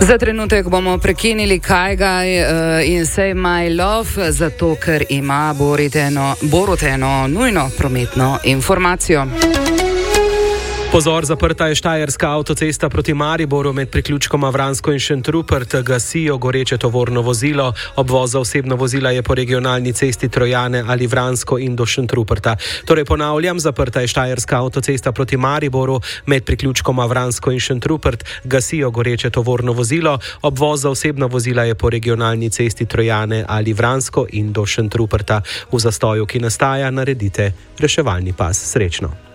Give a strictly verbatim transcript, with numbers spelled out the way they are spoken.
Za trenutek bomo prekinili Kajgaj uh, in Say My Love, zato ker ima Boruteno, Boruteno nujno prometno informacijo. Pozor, zaprta je štajerska avtocesta proti Mariboru med priključkoma Vransko in Šentrupert, gasijo goreče tovorno vozilo. Obvoz osebno vozila je po regionalni cesti Trojane ali Vransko in do Šentruperta. Torej ponavljam, zaprta je štajerska avtocesta proti Mariboru med priključkoma Vransko in Šentrupert, gasijo goreče tovorno vozilo. Obvoz osebno vozila je po regionalni cesti Trojane ali Vransko in do Šentruperta. V zastoju, ki nastaja, naredite reševalni pas. Srečno.